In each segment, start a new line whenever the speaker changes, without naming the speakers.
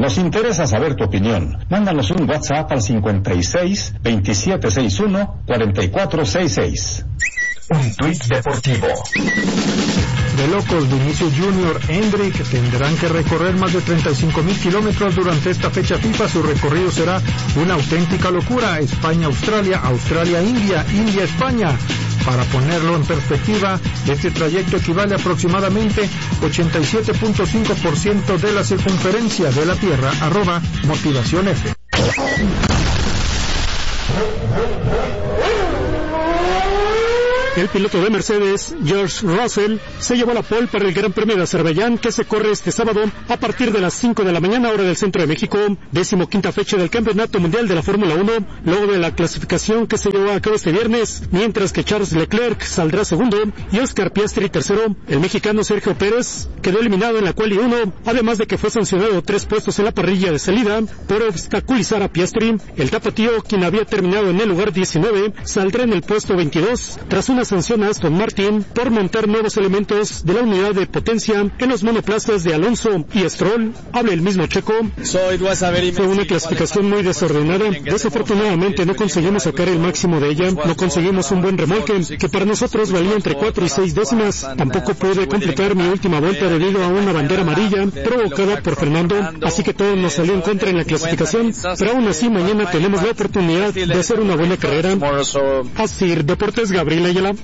Nos interesa saber tu opinión. Mándanos un WhatsApp al 56 2761 4466.
Un tuit deportivo.
De locos, Vinicius Junior, Endrick tendrán que recorrer más de 35,000 kilómetros durante esta fecha FIFA. Su recorrido será una auténtica locura. España-Australia, Australia-India, India-España. Para ponerlo en perspectiva, este trayecto equivale a aproximadamente 87.5% de la circunferencia de la Tierra. @Motivación F.
El piloto de Mercedes, George Russell, se llevó la pole para el Gran Premio de Azerbaiyán, que se corre este sábado a partir de las 5 de la mañana, hora del centro de México, 15ª fecha del Campeonato Mundial de la Fórmula 1, luego de la clasificación que se llevó a cabo este viernes, mientras que Charles Leclerc saldrá segundo y Oscar Piastri tercero. El mexicano Sergio Pérez quedó eliminado en la quali 1, además de que fue sancionado 3 puestos en la parrilla de salida por obstaculizar a Piastri. El tapatío, quien había terminado en el lugar 19, saldrá en el puesto 22, tras una sanción a Aston Martin por montar nuevos elementos de la unidad de potencia en los monoplazas de Alonso y Stroll. Habla el mismo Checo. Fue una clasificación muy desordenada. Desafortunadamente no conseguimos sacar el máximo de ella. No conseguimos un buen remolque que para nosotros valía entre 4 y 6 décimas. Tampoco pude completar mi última vuelta debido a una bandera amarilla provocada por Fernando. Así que todo nos salió en contra en la clasificación. Pero aún así mañana tenemos la oportunidad de hacer una buena carrera. Así, Deportes, Gabriel Ayala.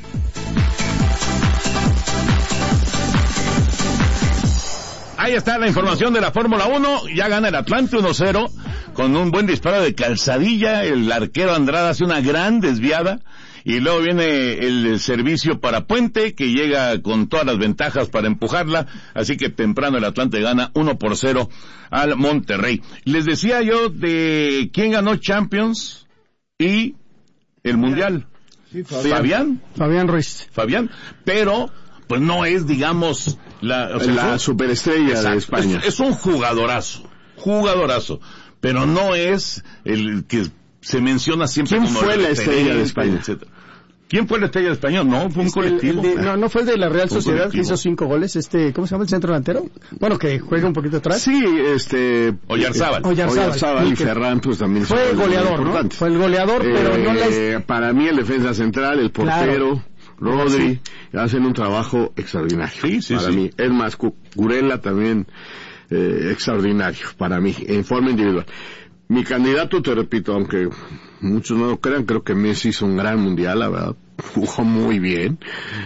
Ahí está la información de la Fórmula 1. Ya gana el Atlante 1-0 con un buen disparo de Calzadilla. El arquero Andrada hace una gran desviada. Y luego viene el servicio para Puente, que llega con todas las ventajas para empujarla. Así que temprano el Atlante gana 1-0 al Monterrey. Les decía yo de quién ganó Champions y el Mundial.
Sí,
Fabián Ruiz. Pero pues no es, digamos, la superestrella de España. Es un jugadorazo, pero no es el que se menciona siempre. ¿Quién fue la estrella de España? Etcétera. ¿Quién fue la estrella de España? No, fue un colectivo.
No fue el de la Real Sociedad que hizo 5 goles, ¿cómo se llama el centro delantero? Bueno, que juega un poquito atrás.
Sí, Oyarzábal y Ferran, pues también
fue el goleador, ¿no? Fue el goleador, pero no la...
Para mí el defensa central, el portero, Rodri, hacen un trabajo extraordinario. Para mí. Es más, Curella también, extraordinario, para mí, en forma individual. Mi candidato, te repito, aunque muchos no lo crean, creo que Messi hizo un gran mundial, la verdad, jugó muy bien.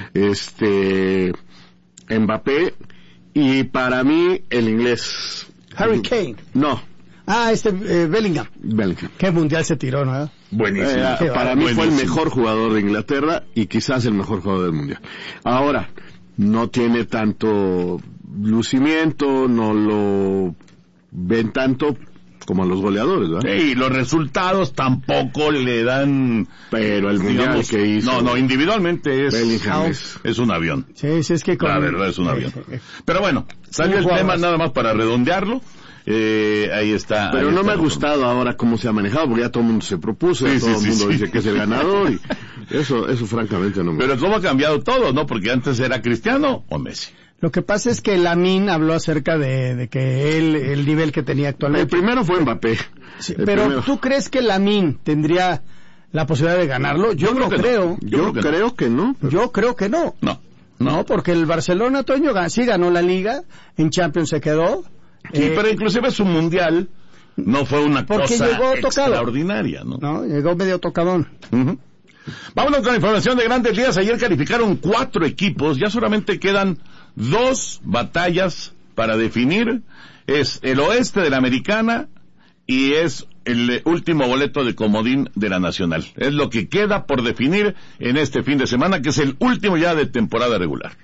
Mbappé, y para mí, el inglés.
Harry Kane.
No.
Bellingham. Qué mundial se tiró, ¿no?
Buenísimo. Para mí fue el mejor jugador de Inglaterra y quizás el mejor jugador del mundial. Ahora, no tiene tanto lucimiento, no lo ven tanto como a los goleadores, ¿verdad? Sí, los resultados tampoco le dan... Pero el mundial que hizo... No, individualmente es un avión.
Sí, es que...
La verdad es un avión. Pero bueno, salió el tema nada más para redondearlo. Ahí está. Pero ahí no me ha gustado ahora cómo se ha manejado, porque ya todo el mundo se propuso, todo el mundo dice que es el ganador, y eso francamente no me gusta. Pero cómo ha cambiado todo, ¿no? Porque antes era Cristiano o Messi.
Lo que pasa es que Lamine habló acerca de que el nivel que tenía actualmente.
El primero fue Mbappé.
Sí, pero primero. ¿Tú crees que Lamine tendría la posibilidad de ganarlo? Yo no creo.
Yo creo que no.
Yo creo que no. No, porque el Barcelona, Toño, sí ganó la Liga, en Champions se quedó.
Sí, pero inclusive su mundial no fue una cosa extraordinaria, ¿no?
No, llegó medio tocadón.
Uh-huh. Vámonos con la información de Grandes Ligas. Ayer calificaron 4 equipos, ya solamente quedan 2 batallas para definir. Es el oeste de la Americana y es el último boleto de comodín de la Nacional. Es lo que queda por definir en este fin de semana, que es el último ya de temporada regular.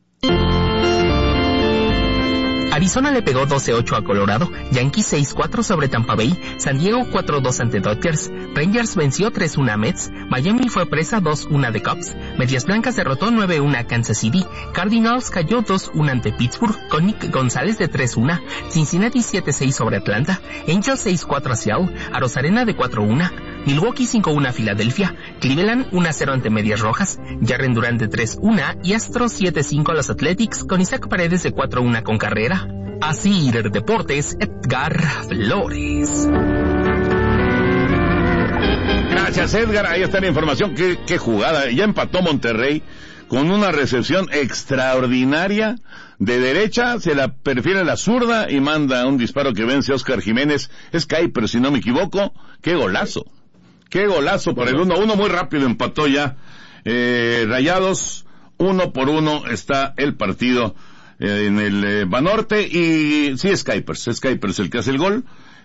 Arizona le pegó 12-8 a Colorado, Yankees 6-4 sobre Tampa Bay, San Diego 4-2 ante Dodgers, Rangers venció 3-1 a Mets, Miami fue presa 2-1 de Cubs, Medias Blancas derrotó 9-1 a Kansas City, Cardinals cayó 2-1 ante Pittsburgh con Nick González de 3-1, Cincinnati 7-6 sobre Atlanta, Angels 6-4 a Seattle, Arozarena de 4-1, Milwaukee 5-1 a Filadelfia, Cleveland 1-0 ante Medias Rojas, Jarren Durant de 3-1 y Astros 7-5 a los Athletics con Isaac Paredes de 4-1 con carrera. Asir Deportes, Edgar Flores.
Gracias, Edgar. Ahí está la información. Qué jugada. Ya empató Monterrey con una recepción extraordinaria. De derecha, se la prefiere la zurda y manda un disparo que vence a Oscar Jiménez. Es Kuiper, si no me equivoco. ¡Qué golazo! ¡Qué golazo por el 1-1! Muy rápido empató ya. Rayados, 1-1 está el partido en el Banorte. Y sí, es Kuiper el que hace el gol.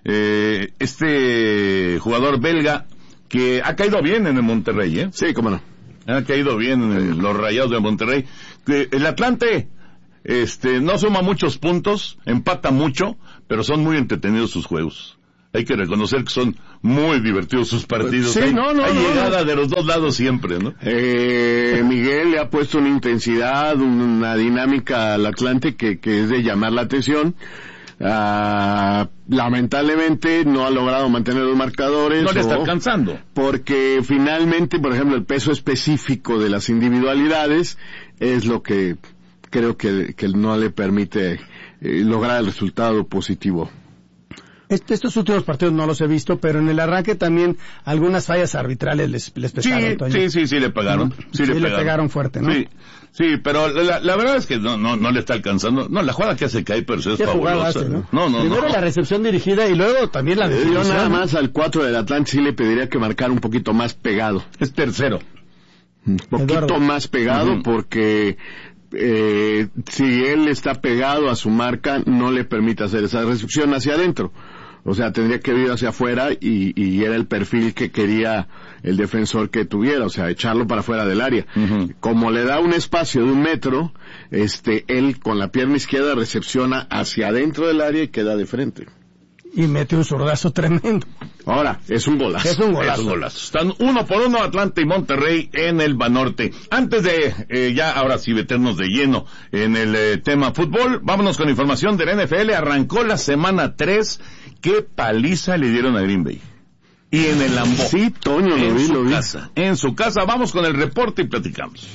Este jugador belga que ha caído bien en el Monterrey, ¿eh?
Sí, cómo no.
Ha caído bien en los Rayados de Monterrey. El Atlante, no suma muchos puntos, empata mucho, pero son muy entretenidos sus juegos. Hay que reconocer que son muy divertidos sus partidos.
Sí,
hay
llegada
de los dos lados siempre, ¿no?
Miguel le ha puesto una intensidad, una dinámica al Atlante que es de llamar la atención. Lamentablemente no ha logrado mantener los marcadores.
No le está alcanzando.
Porque finalmente, por ejemplo, el peso específico de las individualidades es lo que creo que no le permite lograr el resultado positivo.
Estos últimos partidos no los he visto, pero en el arranque también algunas fallas arbitrales les pegaron, Toño.
Sí, le pegaron.
Sí, le pegaron fuerte, ¿no?
Sí, pero la verdad es que no le está alcanzando. No, la jugada que hace Kuiper es fabulosa. ¿No?
Primero la recepción dirigida y luego también la definición.
Yo nada más al 4 del Atlante sí le pediría que marcara un poquito más pegado.
Es tercero.
Un poquito más pegado porque si él está pegado a su marca no le permite hacer esa recepción hacia adentro. O sea, tendría que ir hacia afuera y era el perfil que quería el defensor que tuviera, o sea, echarlo para afuera del área. Como le da un espacio de 1 metro, él con la pierna izquierda recepciona hacia adentro del área y queda de frente.
Y mete un zurdazo tremendo.
Ahora, es un golazo.
Es un golazo.
Están 1-1 Atlante y Monterrey en el Banorte. Antes de ya ahora sí meternos de lleno en el tema fútbol, vámonos con información del NFL. Arrancó la semana 3. Qué paliza le dieron a Green Bay. Y en el Lambeau.
Sí, Toño, lo vi.
En su casa. Vamos con el reporte y platicamos.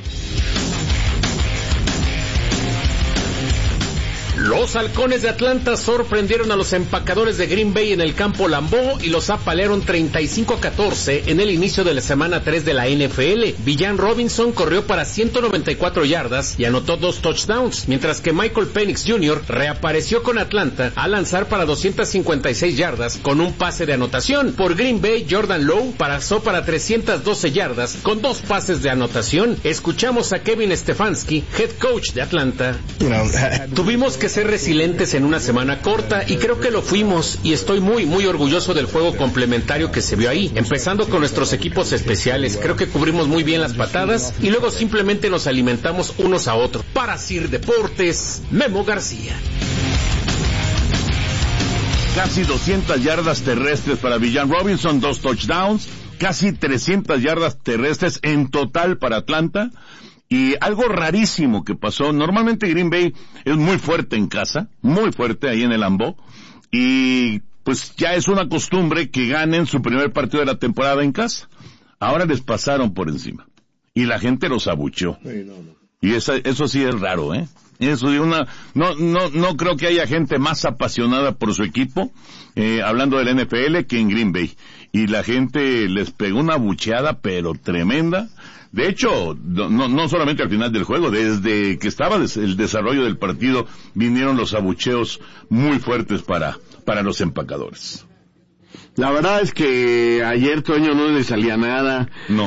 Los halcones de Atlanta sorprendieron a los empacadores de Green Bay en el campo Lambeau y los apalearon 35-14 en el inicio de la semana 3 de la NFL. Villan Robinson corrió para 194 yardas y anotó 2 touchdowns, mientras que Michael Penix Jr. reapareció con Atlanta a lanzar para 256 yardas con un pase de anotación. Por Green Bay, Jordan Lowe pasó para 312 yardas con 2 pases de anotación. Escuchamos a Kevin Stefanski, head coach de Atlanta. Tuvimos que ser resilientes en una semana corta y creo que lo fuimos y estoy muy orgulloso del juego complementario que se vio ahí, empezando con nuestros equipos especiales. Creo que cubrimos muy bien las patadas y luego simplemente nos alimentamos unos a otros. Para Sir Deportes, Memo García.
Casi 200 yardas terrestres para Villan Robinson, 2 touchdowns, casi 300 yardas terrestres en total para Atlanta. Y algo rarísimo que pasó, normalmente Green Bay es muy fuerte en casa, muy fuerte ahí en el Lambeau, y pues ya es una costumbre que ganen su primer partido de la temporada en casa. Ahora les pasaron por encima, y la gente los abucheó. Y eso sí es raro, ¿eh? Eso no creo que haya gente más apasionada por su equipo, hablando del NFL, que en Green Bay. Y la gente les pegó una abucheada, pero tremenda. De hecho, no solamente al final del juego, desde que estaba el desarrollo del partido, vinieron los abucheos muy fuertes para los empacadores.
La verdad es que ayer, Toño, no les salía nada.
No.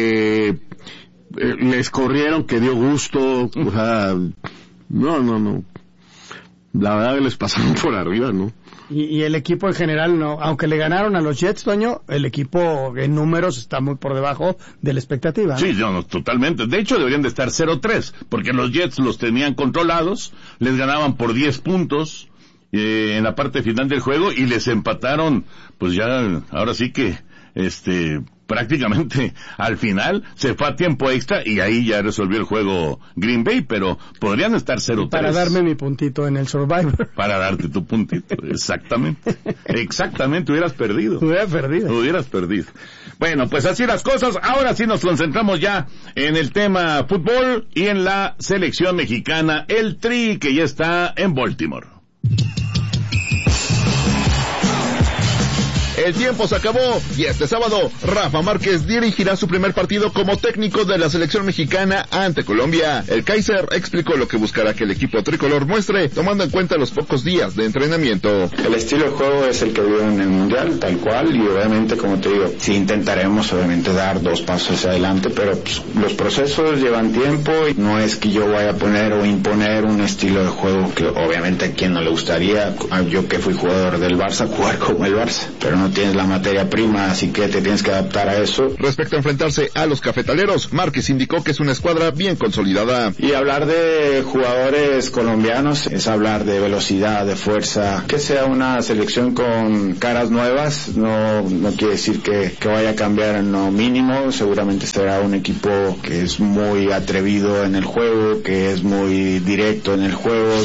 Les corrieron, que dio gusto. O sea, no. La verdad que les pasaron por arriba, ¿no?
Y el equipo en general, no, aunque le ganaron a los Jets, Toño, el equipo en números está muy por debajo de la expectativa, ¿no?
Sí, totalmente. De hecho, deberían de estar 0-3, porque los Jets los tenían controlados, les ganaban por 10 puntos en la parte final del juego y les empataron, pues ya, ahora sí que, prácticamente al final se fue a tiempo extra y ahí ya resolvió el juego Green Bay, pero podrían estar 0-3.
Para darme mi puntito en el Survivor.
Para darte tu puntito, exactamente. Hubieras perdido. Hubieras perdido. Bueno, pues así las cosas. Ahora sí nos concentramos ya en el tema fútbol y en la selección mexicana, el Tri, que ya está en Baltimore.
El tiempo se acabó y este sábado Rafa Márquez dirigirá su primer partido como técnico de la selección mexicana ante Colombia. El Kaiser explicó lo que buscará que el equipo tricolor muestre, tomando en cuenta los pocos días de entrenamiento.
El estilo de juego es el que vio en el Mundial, tal cual, y obviamente, como te digo, sí intentaremos obviamente dar 2 pasos hacia adelante, pero pues, los procesos llevan tiempo y no es que yo vaya a poner o imponer un estilo de juego que obviamente a quien no le gustaría, yo que fui jugador del Barça, jugar como el Barça, pero no tienes la materia prima, así que te tienes que adaptar a eso.
Respecto a enfrentarse a los cafetaleros, Márquez indicó que es una escuadra bien consolidada.
Y hablar de jugadores colombianos es hablar de velocidad, de fuerza, que sea una selección con caras nuevas, no quiere decir que vaya a cambiar en lo mínimo, seguramente será un equipo que es muy atrevido en el juego, que es muy directo en el juego.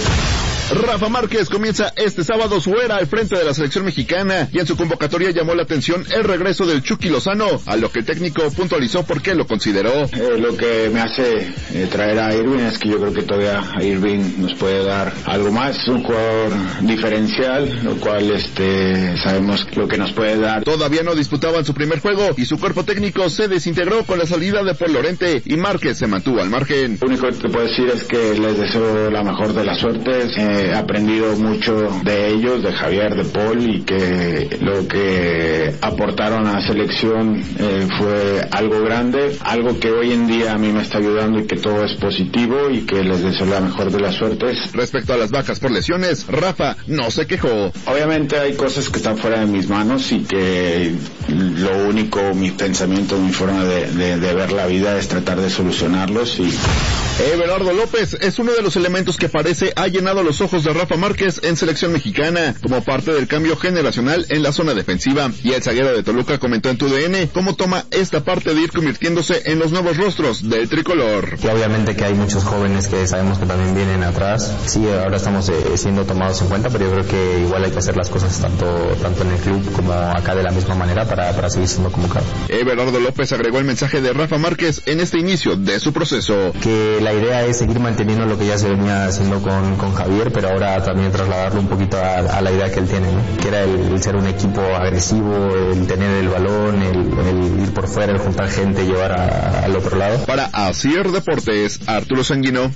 Rafa Márquez comienza este sábado su era al frente de la selección mexicana y en su convocatoria llamó la atención el regreso del Chucky Lozano, a lo que el técnico puntualizó por qué lo consideró.
Lo que me hace traer a Irving es que yo creo que todavía Irving nos puede dar algo más, es un jugador diferencial, lo cual sabemos lo que nos puede dar.
Todavía no disputaban su primer juego y su cuerpo técnico se desintegró con la salida de Paul Lorente y Márquez se mantuvo al margen.
Lo único que te puedo decir es que les deseo la mejor de las suertes. He aprendido mucho de ellos, de Javier, de Paul, y que lo que aportaron a la selección fue algo grande, algo que hoy en día a mí me está ayudando y que todo es positivo y que les deseo la mejor de las suertes.
Respecto a las bajas por lesiones, Rafa no se quejó.
Obviamente hay cosas que están fuera de mis manos y que lo único, mi pensamiento, mi forma de ver la vida es tratar de solucionarlos. Y
Everardo López es uno de los elementos que parece ha llenado los ojos de Rafa Márquez en selección mexicana, como parte del cambio generacional en la zona defensiva, y el zaguero de Toluca comentó en TUDN cómo toma esta parte de ir convirtiéndose en los nuevos rostros del tricolor.
Y obviamente que hay muchos jóvenes que sabemos que también vienen atrás, sí, ahora estamos siendo tomados en cuenta, pero yo creo que igual hay que hacer las cosas tanto en el club como acá de la misma manera para seguir siendo convocado.
Everardo López agregó el mensaje de Rafa Márquez en este inicio de su proceso.
Que la idea es seguir manteniendo lo que ya se venía haciendo con Javier, pero ahora también trasladarlo un poquito a la idea que él tiene, ¿no? Que era el ser un equipo agresivo, el tener el balón, el ir por fuera, el juntar gente, llevar al otro lado.
Para Asier Deportes, Arturo Sanguino.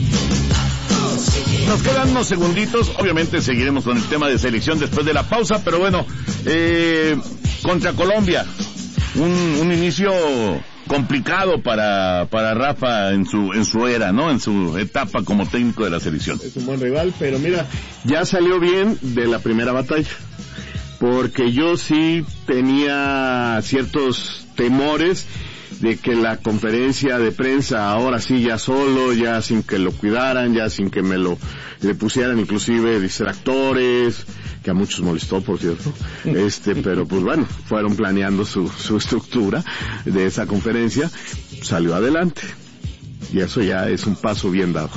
Nos quedan unos segunditos, obviamente seguiremos con el tema de selección después de la pausa, pero bueno, contra Colombia, un inicio complicado para Rafa en su era, ¿no? En su etapa como técnico de la selección.
Es un buen rival, pero mira, ya salió bien de la primera batalla, porque yo sí tenía ciertos temores de que la conferencia de prensa ahora sí ya solo, ya sin que lo cuidaran, ya sin que le pusieran inclusive distractores, que a muchos molestó, por cierto, pero pues bueno, fueron planeando su estructura de esa conferencia, salió adelante, y eso ya es un paso bien dado.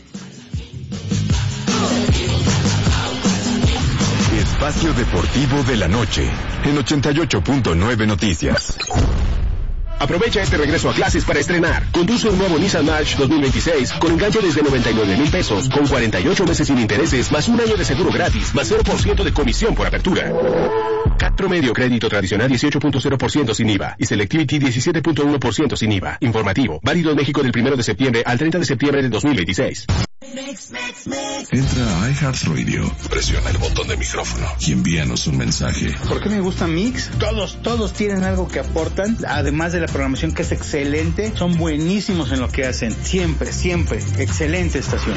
Espacio Deportivo de la Noche, en 88.9 Noticias.
Aprovecha este regreso a clases para estrenar. Conduce un nuevo Nissan March 2026 con enganche desde 99,000 pesos, con 48 meses sin intereses, más un año de seguro gratis, más 0% de comisión por apertura. CAT promedio crédito tradicional 18.0% sin IVA y Selectivity 17.1% sin IVA. Informativo. Válido en México del 1 de septiembre al 30 de septiembre del 2026.
Entra a iHeartRadio, presiona el botón de micrófono y envíanos un mensaje.
¿Por qué me gusta Mix? Todos tienen algo que aportan, además de la programación que es excelente, son buenísimos en lo que hacen, siempre, excelente estación.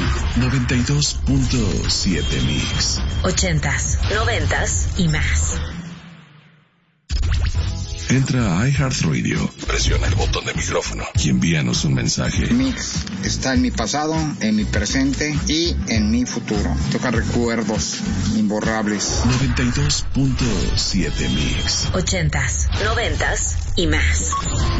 92.7 Mix.
80s, 90s y más.
Entra a iHeartRadio, presiona el botón de micrófono y envíanos un mensaje.
Mix está en mi pasado, en mi presente y en mi futuro. Toca recuerdos imborrables.
92.7 Mix.
80s, 90s y más.